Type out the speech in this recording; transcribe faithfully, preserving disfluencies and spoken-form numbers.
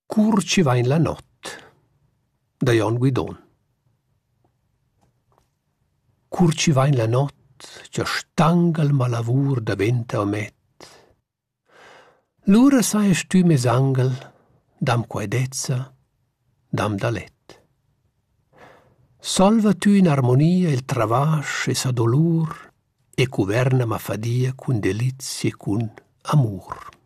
Cur ci va in la nott, da Jon Guidon. Cur ci va in la nott, c'è stangel ma lavur da venta omet. L'ura saies tu mes angel, dam quaidezza, dam da let. Solva tu in armonia il travasc e sa dolur e cuverna ma fadia cun delizia e cun amur.